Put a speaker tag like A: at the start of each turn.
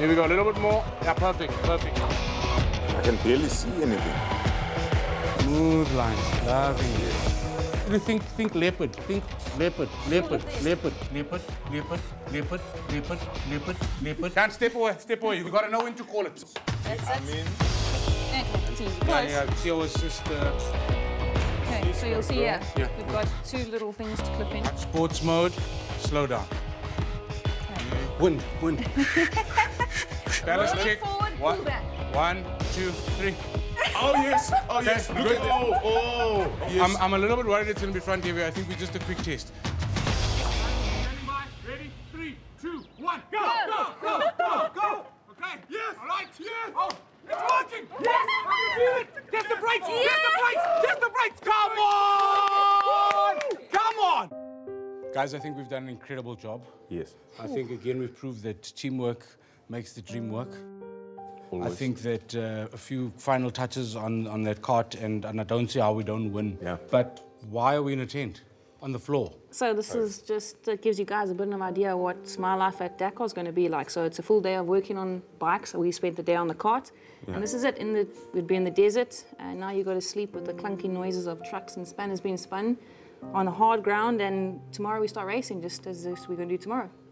A: Here we go, a little bit more. Yeah, perfect, perfect.
B: I can barely see anything.
A: Smooth lines, loving it. You think leopard, think leopard, leopard, leopard, leopard, leopard, leopard, leopard, leopard, leopard. Can't step away, you gotta know when to call it.
C: That's it.
B: mean,
C: Okay, that's easy.
A: Yeah,
C: Close.
A: yeah, see always just
C: Okay, so you'll see here,
A: Yeah.
C: we've got two little things to clip in.
A: sports mode, slow down. Win. Balance
C: Roll it
A: check.
C: forward, pull back.
A: 1, 2, 3.
B: oh yes, look at, yes.
A: I'm a little bit worried it's going to be front heavy. I think we just a quick test.
D: Standing by, ready, 3, 2, 1, go! Go! Okay, yes! All right, yes! Oh, it's working! Yes! I can feel it! Test the brakes! Test the brakes! Come on! Come on!
A: Guys, I think we've done an incredible job.
B: Yes.
A: I think, again, we've proved that teamwork makes the dream work.
B: Always.
A: I think that a few final touches on that cart, and I don't see how we don't win.
B: Yeah.
A: But why are we in a tent? On the floor?
C: So this is just, it gives you guys a bit of an idea what my life at Dakar is going to be like. So it's a full day of working on bikes. We spent the day on the cart.
B: Yeah.
C: And this is it. We'd be in the desert, and now you got to sleep with the clunky noises of trucks and spanners being spun on the hard ground. And tomorrow we start racing, just as we're going to do tomorrow.